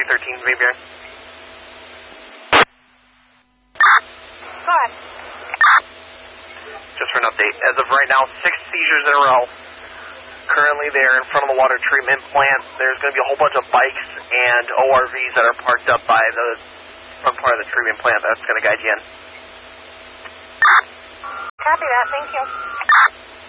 313 Mayberry. Go ahead. Just for an update, as of right now, 6 seizures in a row. Currently there in front of the water treatment plant. There's going to be a whole bunch of bikes and ORVs that are parked up by the front part of the treatment plant. That's going to guide you in. Copy that. Thank you.